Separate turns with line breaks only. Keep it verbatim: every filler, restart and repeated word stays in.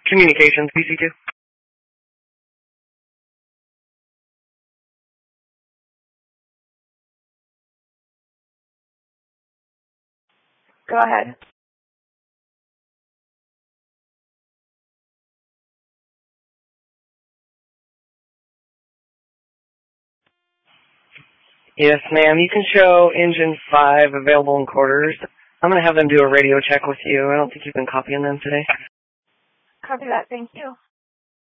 Communications, P C two.
Go ahead.
Yes, ma'am. You can show engine five available in quarters. I'm going to have them do a radio check with you. I don't think you've been copying them today.
Copy that. Thank you.